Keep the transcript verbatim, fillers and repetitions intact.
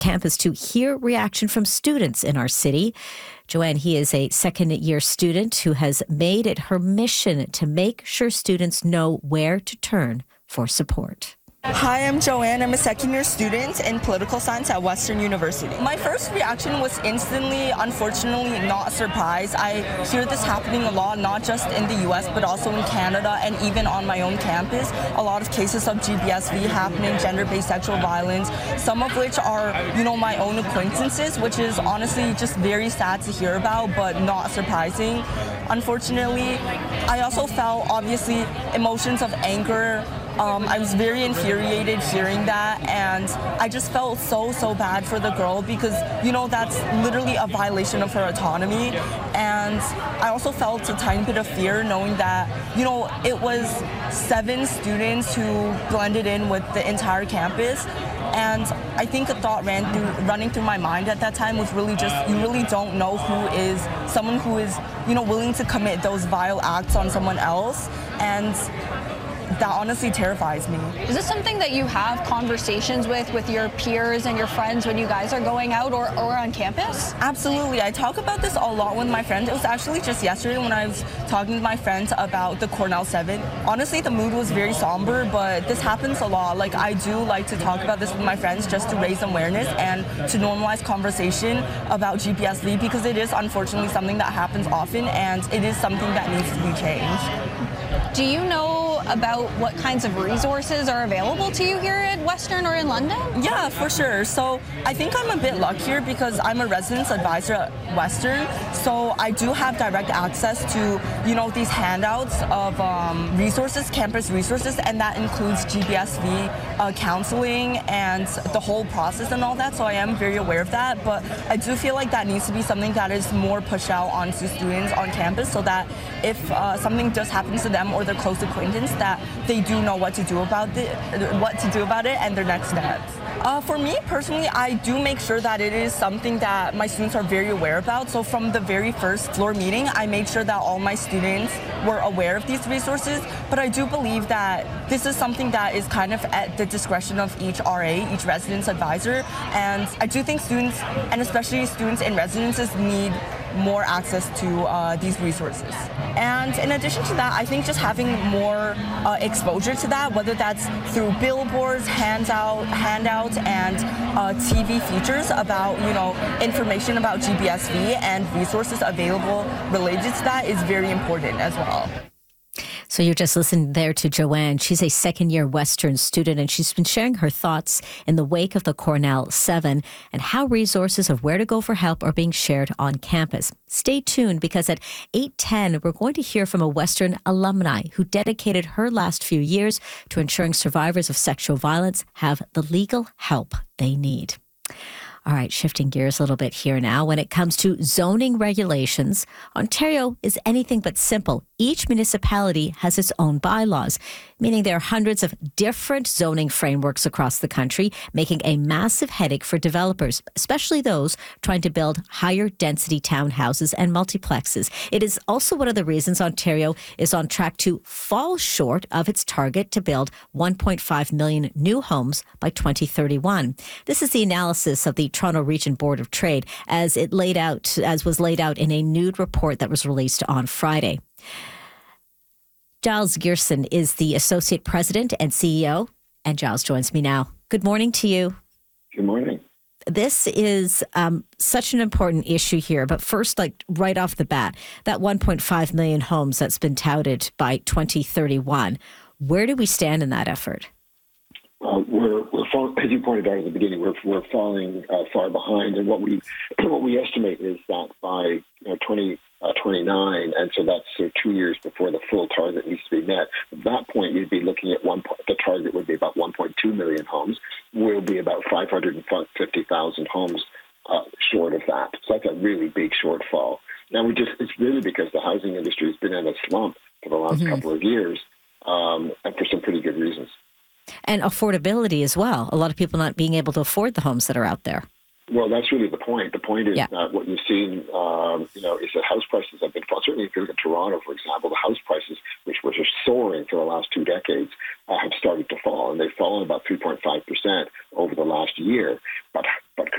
campus to hear reaction from students in our city. Joanne, he is a second-year student who has made it her mission to make sure students know where to turn for support. Hi, I'm Joanne. I'm a second-year student in political science at Western University. My first reaction was instantly, unfortunately, not a surprise. I hear this happening a lot, not just in the U S, but also in Canada and even on my own campus. A lot of cases of G B S V happening, gender-based sexual violence, some of which are, you know, my own acquaintances, which is honestly just very sad to hear about, but not surprising. Unfortunately, I also felt, obviously, emotions of anger. Um, I was very infuriated hearing that, and I just felt so, so bad for the girl because, you know, that's literally a violation of her autonomy. And I also felt a tiny bit of fear knowing that, you know, it was seven students who blended in with the entire campus. And I think a thought ran through, running through my mind at that time was really just, you really don't know who is someone who is, you know, willing to commit those vile acts on someone else. And that honestly terrifies me. Is this something that you have conversations with with your peers and your friends when you guys are going out or, or on campus? Absolutely. I talk about this a lot with my friends. It was actually just yesterday when I was talking to my friends about the Cornell seven. Honestly, the mood was very somber, but this happens a lot. Like, I do like to talk about this with my friends just to raise awareness and to normalize conversation about G B S V because it is unfortunately something that happens often and it is something that needs to be changed. Do you know about what kinds of resources are available to you here at Western or in London? Yeah, for sure. So I think I'm a bit luckier because I'm a residence advisor at Western. So I do have direct access to, you know, these handouts of um, resources, campus resources, and that includes G B S V uh, counseling and the whole process and all that. So I am very aware of that. But I do feel like that needs to be something that is more pushed out onto students on campus so that if uh, something does happen to them or their close acquaintance, that they do know what to do about it, what to do about it, and their next steps. Uh, for me personally, I do make sure that it is something that my students are very aware about. So from the very first floor meeting, I made sure that all my students were aware of these resources. But I do believe that this is something that is kind of at the discretion of each R A, each residence advisor. And I do think students, and especially students in residences, need more access to uh, these resources. And in addition to that, I think just having more uh, exposure to that, whether that's through billboards, handout, handouts, and uh, T V features about, you know, information about G B S V and resources available related to that is very important as well. So you just listened there to Joanne. She's a second-year Western student, and she's been sharing her thoughts in the wake of the Cornell seven and how resources of where to go for help are being shared on campus. Stay tuned because at eight ten, we're going to hear from a Western alumni who dedicated her last few years to ensuring survivors of sexual violence have the legal help they need. All right, shifting gears a little bit here now. When it comes to zoning regulations, Ontario is anything but simple. Each municipality has its own bylaws, meaning there are hundreds of different zoning frameworks across the country, making a massive headache for developers, especially those trying to build higher density townhouses and multiplexes. It is also one of the reasons Ontario is on track to fall short of its target to build one point five million new homes by twenty thirty-one. This is the analysis of the Toronto Region Board of Trade as it laid out, as was laid out in a new report that was released on Friday. Giles Gerson is the Associate President and C E O, and Giles joins me now. Good morning to you. Good morning. This is um, such an important issue here, but first, like right off the bat, that one point five million homes that's been touted by twenty thirty-one, where do we stand in that effort? Uh, we're, we're fall, as you pointed out at the beginning, we're, we're falling uh, far behind, and what we what we estimate is that by you know, twenty twenty-nine, and so that's uh, two years before the full target needs to be met. At that point, you'd be looking at one. The target would be about one point two million homes. We'll be about five hundred fifty thousand homes uh, short of that. So that's a really big shortfall. Now we just—it's really because the housing industry has been in a slump for the last mm-hmm. couple of years, um, and for some pretty good reasons. And affordability as well. A lot of people not being able to afford the homes that are out there. Well, that's really the point. The point is yeah. that what you've seen, um, you know, is that house prices have been falling. Certainly, if you look at Toronto, for example, the house prices, which were just soaring for the last two decades, uh, have started to fall, and they've fallen about three point five percent over the last year. But